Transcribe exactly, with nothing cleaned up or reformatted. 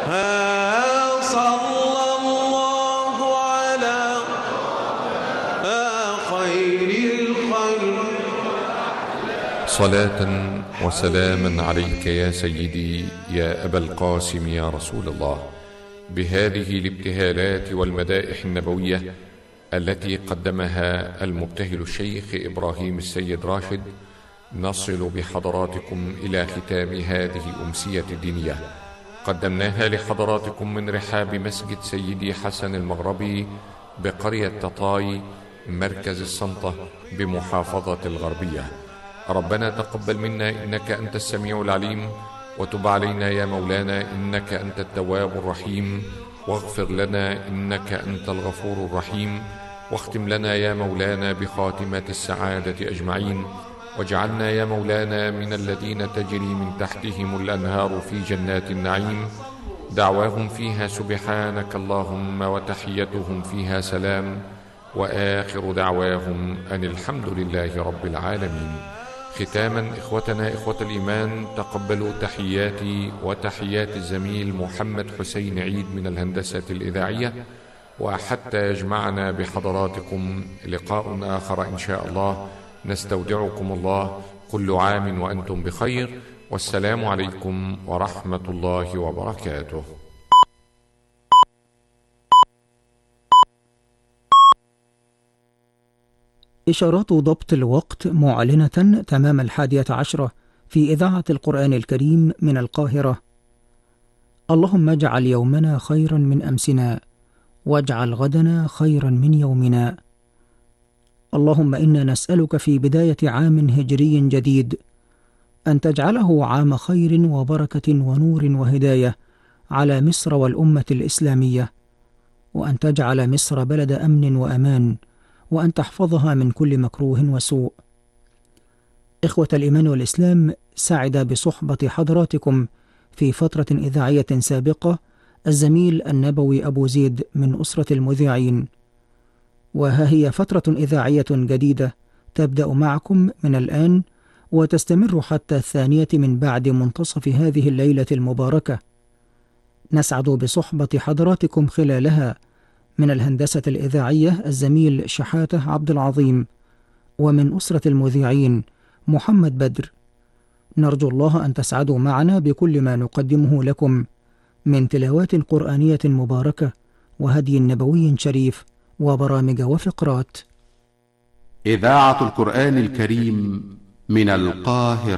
صلى الله على خير الخلق. صلاة وسلاما عليك يا سيدي يا أبا القاسم يا رسول الله، بهذه الابتهالات والمدائح النبوية التي قدمها المبتهل الشيخ إبراهيم السيد راشد، نصل بحضراتكم إلى ختام هذه الأمسية الدينية قدمناها لحضراتكم من رحاب مسجد سيدي حسن المغربي بقرية تطاي مركز السنطة بمحافظة الغربية. ربنا تقبل منا إنك أنت السميع العليم، وتب علينا يا مولانا إنك أنت التواب الرحيم، واغفر لنا إنك أنت الغفور الرحيم، واختم لنا يا مولانا بخاتمة السعادة أجمعين، واجعلنا يا مولانا من الذين تجري من تحتهم الأنهار في جنات النعيم، دعواهم فيها سبحانك اللهم وتحيتهم فيها سلام، وآخر دعواهم أن الحمد لله رب العالمين. ختاما إخوتنا إخوة الإيمان، تقبلوا تحياتي وتحيات الزميل محمد حسين عيد من الهندسة الإذاعية، وحتى يجمعنا بحضراتكم لقاء آخر إن شاء الله، نستودعكم الله، كل عام وأنتم بخير، والسلام عليكم ورحمة الله وبركاته. إشارات ضبط الوقت معلنة تمام الحادية عشرة في إذاعة القرآن الكريم من القاهرة. اللهم اجعل يومنا خيرا من أمسنا، واجعل غدنا خيرا من يومنا. اللهم إنا نسألك في بداية عام هجري جديد أن تجعله عام خير وبركة ونور وهداية على مصر والأمة الإسلامية، وأن تجعل مصر بلد أمن وأمان، وأن تحفظها من كل مكروه وسوء. إخوة الإيمان والإسلام، سعد بصحبة حضراتكم في فترة إذاعية سابقة الزميل النبوي أبو زيد من أسرة المذيعين، وها هي فترة إذاعية جديدة تبدأ معكم من الآن وتستمر حتى الثانية من بعد منتصف هذه الليلة المباركة. نسعد بصحبة حضراتكم خلالها من الهندسة الإذاعية الزميل شحاتة عبد العظيم، ومن أسرة المذيعين محمد بدر. نرجو الله أن تسعدوا معنا بكل ما نقدمه لكم من تلاوات قرآنية مباركة وهدي نبوي شريف وبرامج وفقرات. إذاعة القرآن الكريم من القاهرة.